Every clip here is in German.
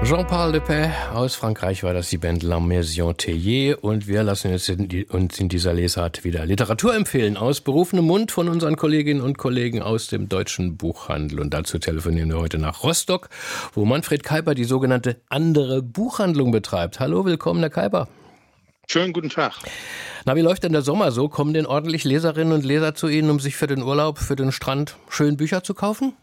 Jean-Paul Lepay aus Frankreich war das, die Band La Maison Théier, und wir lassen uns in dieser Lesart wieder Literatur empfehlen aus berufenem Mund von unseren Kolleginnen und Kollegen aus dem deutschen Buchhandel. Und dazu telefonieren wir heute nach Rostock, wo Manfred Keiper die sogenannte andere Buchhandlung betreibt. Hallo, willkommen, Herr Keiper. Schönen guten Tag. Na, wie läuft denn der Sommer so? Kommen denn ordentlich Leserinnen und Leser zu Ihnen, um sich für den Urlaub, für den Strand schön Bücher zu kaufen?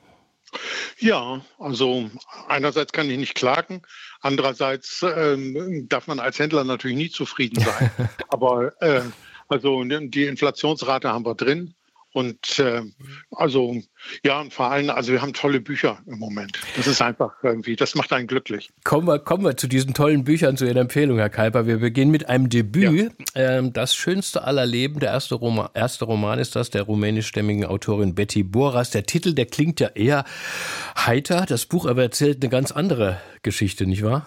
Ja, also einerseits kann ich nicht klagen, andererseits darf man als Händler natürlich nie zufrieden sein. Aber also die Inflationsrate haben wir drin. Und und vor allem, also wir haben tolle Bücher im Moment. Das ist einfach irgendwie, das macht einen glücklich. Kommen wir zu diesen tollen Büchern, zu Ihren Empfehlungen, Herr Keiper. Wir beginnen mit einem Debüt. Ja. Das schönste aller Leben, der erste Roman ist das, der rumänischstämmigen Autorin Betty Boras. Der Titel, der klingt ja eher heiter. Das Buch aber erzählt eine ganz andere Geschichte, nicht wahr?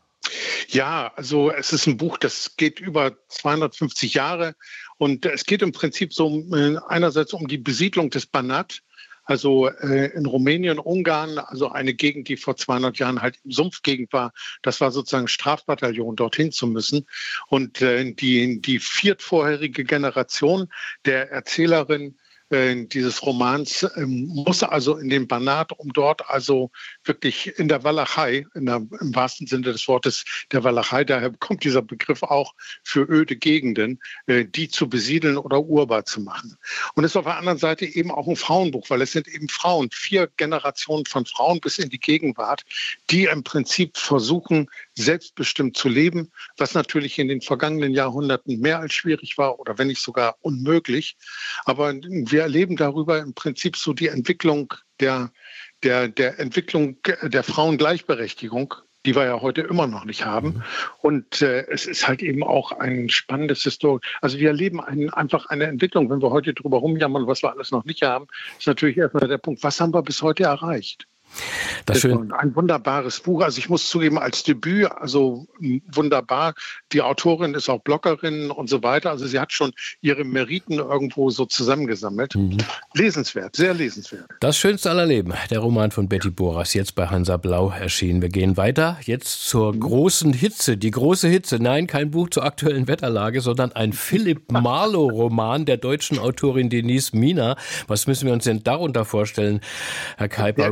Ja, also es ist ein Buch, das geht über 250 Jahre und es geht im Prinzip so einerseits um die Besiedlung des Banat, also in Rumänien, Ungarn, also eine Gegend, die vor 200 Jahren halt Sumpfgegend war. Das war sozusagen ein Strafbataillon, dorthin zu müssen. Und die viertvorherige Generation der Erzählerin dieses Romans muss also in den Banat, um dort also wirklich in der Walachei, im wahrsten Sinne des Wortes der Walachei, daher kommt dieser Begriff auch für öde Gegenden, die zu besiedeln oder urbar zu machen. Und es ist auf der anderen Seite eben auch ein Frauenbuch, weil es sind eben Frauen, 4 Generationen von Frauen bis in die Gegenwart, die im Prinzip versuchen, selbstbestimmt zu leben, was natürlich in den vergangenen Jahrhunderten mehr als schwierig war oder wenn nicht sogar unmöglich. Aber wir erleben darüber im Prinzip so die Entwicklung der Entwicklung der Frauengleichberechtigung, die wir ja heute immer noch nicht haben. Und es ist halt eben auch ein spannendes Historik. Also wir erleben einfach eine Entwicklung. Wenn wir heute drüber rumjammern, was wir alles noch nicht haben, ist natürlich erstmal der Punkt, was haben wir bis heute erreicht? Das ist ein wunderbares Buch. Also ich muss zugeben, als Debüt, also wunderbar. Die Autorin ist auch Bloggerin und so weiter. Also sie hat schon ihre Meriten irgendwo so zusammengesammelt. Lesenswert, sehr lesenswert. Das Schönste aller Leben, der Roman von Betty Boras, jetzt bei Hansa Blau erschienen. Wir gehen weiter, jetzt zur großen Hitze. Die große Hitze, nein, kein Buch zur aktuellen Wetterlage, sondern ein Philipp Marlowe-Roman der deutschen Autorin Denise Mina. Was müssen wir uns denn darunter vorstellen, Herr Keiper?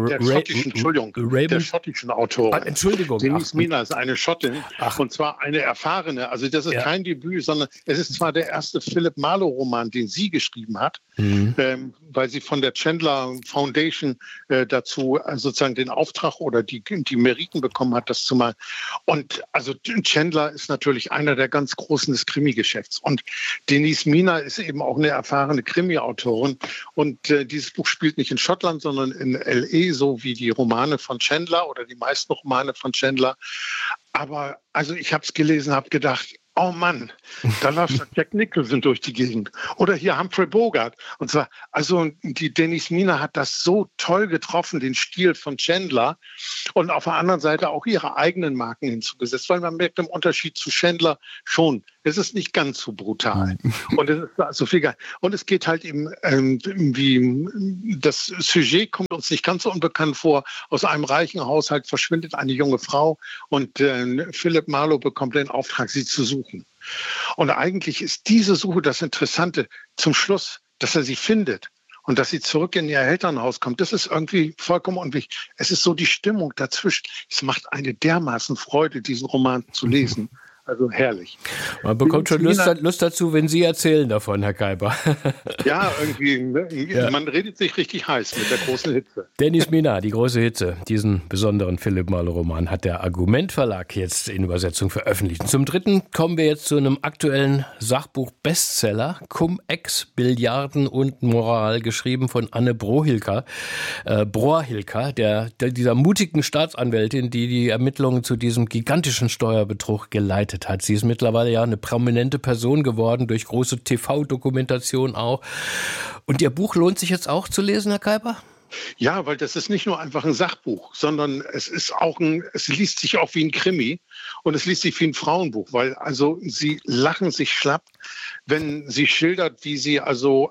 Der schottischen Autorin. Entschuldigung. Denise Mina ist eine Schottin und zwar eine erfahrene. Also das ist kein Debüt, sondern es ist zwar der erste Philipp Marlowe-Roman, den sie geschrieben hat, weil sie von der Chandler Foundation dazu sozusagen den Auftrag oder die Meriten bekommen hat, das zu machen. Und also Chandler ist natürlich einer der ganz Großen des Krimi-Geschäfts. Und Denise Mina ist eben auch eine erfahrene Krimi-Autorin. Und dieses Buch spielt nicht in Schottland, sondern in L.A., so wie die Romane von Chandler oder die meisten Romane von Chandler. Aber also ich habe es gelesen, habe gedacht, oh Mann, da läuft Jack Nicholson durch die Gegend. Oder hier Humphrey Bogart. Und zwar, also die Denise Mina hat das so toll getroffen, den Stil von Chandler. Und auf der anderen Seite auch ihre eigenen Marken hinzugesetzt. Weil man merkt im Unterschied zu Chandler schon, es ist nicht ganz so brutal. Und es ist so viel geil. Und es geht halt eben wie das Sujet kommt uns nicht ganz so unbekannt vor. Aus einem reichen Haushalt verschwindet eine junge Frau und Philipp Marlowe bekommt den Auftrag, sie zu suchen. Und eigentlich ist diese Suche das Interessante zum Schluss, dass er sie findet. Und dass sie zurück in ihr Elternhaus kommt, das ist irgendwie vollkommen unwichtig. Es ist so die Stimmung dazwischen. Es macht eine dermaßen Freude, diesen Roman zu lesen. Also herrlich. Man bekommt schon Lust dazu, wenn Sie erzählen davon, Herr Keiper. Ja, irgendwie, man redet sich richtig heiß mit der großen Hitze. Denise Mina, die große Hitze. Diesen besonderen Philipp Marlowe-Roman hat der Argument Verlag jetzt in Übersetzung veröffentlicht. Zum Dritten kommen wir jetzt zu einem aktuellen Sachbuch-Bestseller. Cum-Ex, Billiarden und Moral, geschrieben von Anne Brohilka, dieser mutigen Staatsanwältin, die die Ermittlungen zu diesem gigantischen Steuerbetrug geleitet hat. Sie ist mittlerweile ja eine prominente Person geworden, durch große TV-Dokumentation auch. Und Ihr Buch lohnt sich jetzt auch zu lesen, Herr Keiper? Ja, weil das ist nicht nur einfach ein Sachbuch, sondern es liest sich auch wie ein Krimi und es liest sich wie ein Frauenbuch, weil also sie lachen sich schlapp, wenn sie schildert, wie sie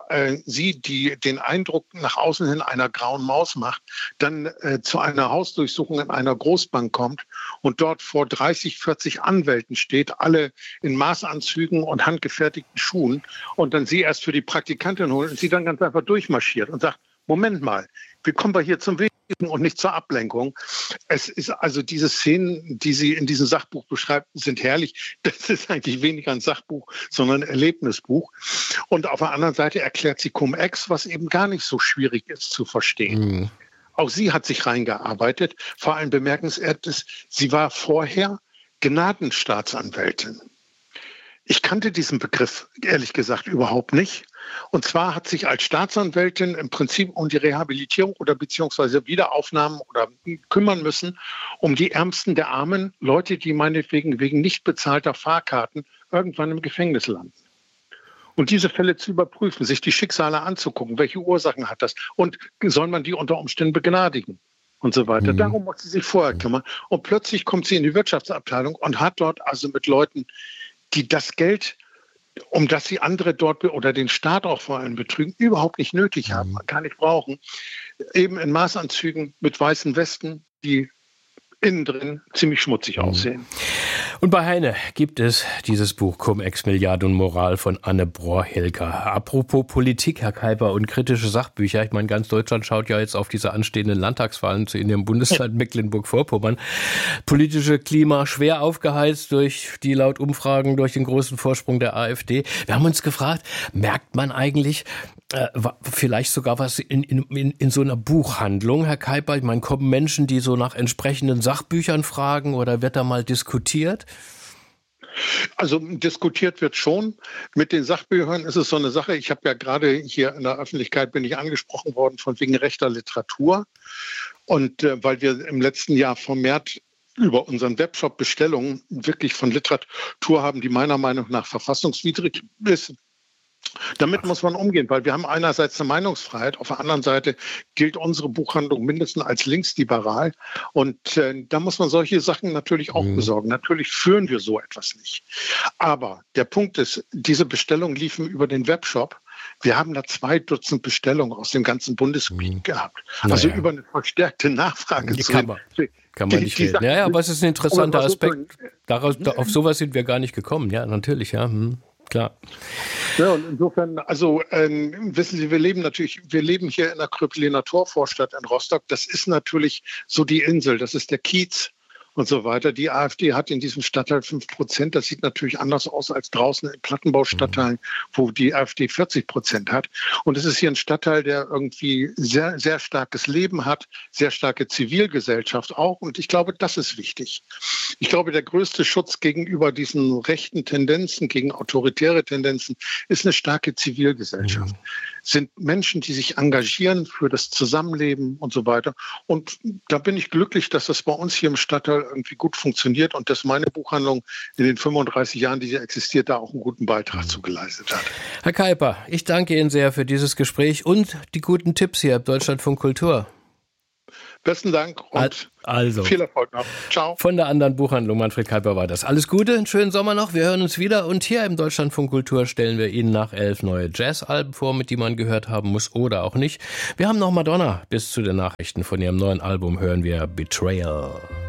die den Eindruck nach außen hin einer grauen Maus macht, dann zu einer Hausdurchsuchung in einer Großbank kommt und dort vor 30, 40 Anwälten steht, alle in Maßanzügen und handgefertigten Schuhen und dann sie erst für die Praktikantin holt und sie dann ganz einfach durchmarschiert und sagt, Moment mal, wie kommen wir hier zum Wesentlichen und nicht zur Ablenkung? Es ist also diese Szenen, die sie in diesem Sachbuch beschreibt, sind herrlich. Das ist eigentlich weniger ein Sachbuch, sondern ein Erlebnisbuch. Und auf der anderen Seite erklärt sie Cum-Ex, was eben gar nicht so schwierig ist zu verstehen. Mhm. Auch sie hat sich reingearbeitet. Vor allem bemerkenswert ist, sie war vorher Gnadenstaatsanwältin. Ich kannte diesen Begriff, ehrlich gesagt, überhaupt nicht. Und zwar hat sich als Staatsanwältin im Prinzip um die Rehabilitierung oder beziehungsweise Wiederaufnahmen oder kümmern müssen, um die Ärmsten der Armen, Leute, die meinetwegen wegen nicht bezahlter Fahrkarten irgendwann im Gefängnis landen. Und diese Fälle zu überprüfen, sich die Schicksale anzugucken, welche Ursachen hat das und soll man die unter Umständen begnadigen und so weiter. Mhm. Darum muss sie sich vorher kümmern. Und plötzlich kommt sie in die Wirtschaftsabteilung und hat dort also mit Leuten, die das Geld, um das sie andere dort oder den Staat auch vor allem betrügen, überhaupt nicht nötig haben, gar nicht brauchen, eben in Maßanzügen mit weißen Westen, die innen drin ziemlich schmutzig aussehen. Und bei Heine gibt es dieses Buch Cum-Ex, Milliarde und Moral von Anne Brohr-Helger. Apropos Politik, Herr Kuiper, und kritische Sachbücher. Ich meine, ganz Deutschland schaut ja jetzt auf diese anstehenden Landtagswahlen in dem Bundesland Mecklenburg-Vorpommern. Politische Klima schwer aufgeheizt durch die laut Umfragen, durch den großen Vorsprung der AfD. Wir haben uns gefragt, merkt man eigentlich vielleicht sogar was in so einer Buchhandlung, Herr Kuiper? Ich meine, kommen Menschen, die so nach entsprechenden Sachbüchern fragen oder wird da mal diskutiert? Also diskutiert wird schon. Mit den Sachbüchern ist es so eine Sache. Ich habe ja gerade hier in der Öffentlichkeit bin ich angesprochen worden von wegen rechter Literatur. Und weil wir im letzten Jahr vermehrt über unseren Webshop Bestellungen wirklich von Literatur haben, die meiner Meinung nach verfassungswidrig ist. Damit muss man umgehen, weil wir haben einerseits eine Meinungsfreiheit, auf der anderen Seite gilt unsere Buchhandlung mindestens als linksliberal und da muss man solche Sachen natürlich auch besorgen. Natürlich führen wir so etwas nicht. Aber der Punkt ist, diese Bestellungen liefen über den Webshop. Wir haben da 2 Dutzend Bestellungen aus dem ganzen Bundesgebiet gehabt. Also über eine verstärkte Nachfrage zu kann man nicht reden. Ja, aber es ist ein interessanter Aspekt. Auf sowas sind wir gar nicht gekommen. Ja, natürlich, ja. Klar. Ja, und insofern, wissen Sie, wir leben hier in der Kröpeliner Torvorstadt in Rostock. Das ist natürlich so die Insel, das ist der Kiez und so weiter. Die AfD hat in diesem Stadtteil 5%. Das sieht natürlich anders aus als draußen in Plattenbaustadtteilen, wo die AfD 40% hat. Und es ist hier ein Stadtteil, der irgendwie sehr, sehr starkes Leben hat, sehr starke Zivilgesellschaft auch. Und ich glaube, das ist wichtig. Ich glaube, der größte Schutz gegenüber diesen rechten Tendenzen, gegen autoritäre Tendenzen, ist eine starke Zivilgesellschaft. Sind Menschen, die sich engagieren für das Zusammenleben und so weiter. Und da bin ich glücklich, dass das bei uns hier im Stadtteil irgendwie gut funktioniert und dass meine Buchhandlung in den 35 Jahren, die sie existiert, da auch einen guten Beitrag zu geleistet hat. Herr Kuiper, ich danke Ihnen sehr für dieses Gespräch und die guten Tipps hier im Deutschlandfunk Kultur. Besten Dank und viel Erfolg noch. Ciao. Von der anderen Buchhandlung Manfred Kuiper war das. Alles Gute, einen schönen Sommer noch. Wir hören uns wieder. Und hier im Deutschlandfunk Kultur stellen wir Ihnen nach 11 neue Jazz-Alben vor, mit die man gehört haben muss oder auch nicht. Wir haben noch Madonna. Bis zu den Nachrichten von ihrem neuen Album hören wir Betrayal.